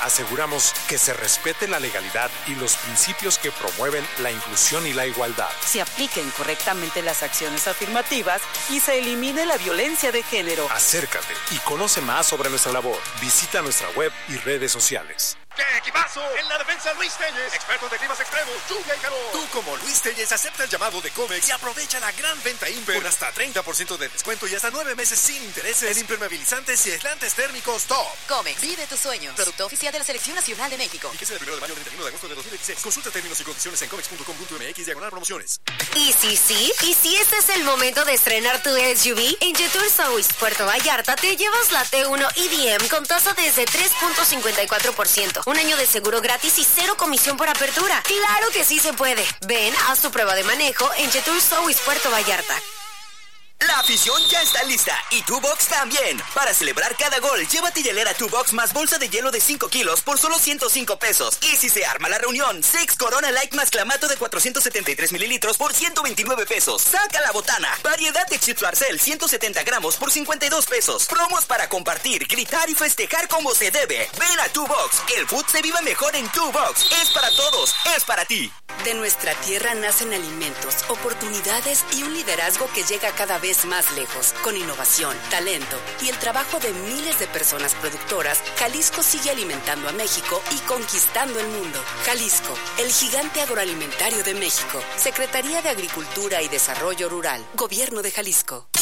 aseguramos que se respete la legalidad y los principios que promueven la inclusión y la igualdad. Se apliquen correctamente las acciones afirmativas y se elimine la violencia de género. Acércate y conoce más sobre nuestra labor. Visita nuestra web y redes sociales. ¡Qué equipazo! En la defensa, Luis Telles, experto de climas extremos, lluvia y calor. Tú, como Luis Telles, acepta el llamado de Comex y aprovecha la gran venta Imper con hasta 30% de descuento y hasta 9 meses sin intereses en impermeabilizantes y aislantes térmicos top. Comex, vive tus sueños. Producto oficial de la Selección Nacional de México. Fíjese del 1 de mayo al 31 de agosto de 2016. Consulta términos y condiciones en comex.com.mx/promociones. Y si este es el momento de estrenar tu SUV, en Jetour South Puerto Vallarta te llevas la T1 EDM con tasa desde 3.54%, un año de seguro gratis y 0 comisión por apertura. ¡Claro que sí se puede! Ven, haz tu prueba de manejo en Jetour South Puerto Vallarta. La afición ya está lista y tu box también. Para celebrar cada gol, llévate hielera tu box más bolsa de hielo de 5 kilos por solo 105 pesos. Y si se arma la reunión, Six Corona Light más clamato de 473 mililitros por 129 pesos. Saca la botana. Variedad de chips Barcel 170 gramos por 52 pesos. Promos para compartir, gritar y festejar como se debe. Ven a tu box. El food se vive mejor en tu box. Es para todos, es para ti. De nuestra tierra nacen alimentos, oportunidades y un liderazgo que llega cada vez más lejos. Con innovación, talento y el trabajo de miles de personas productoras, Jalisco sigue alimentando a México y conquistando el mundo. Jalisco, el gigante agroalimentario de México. Secretaría de Agricultura y Desarrollo Rural. Gobierno de Jalisco.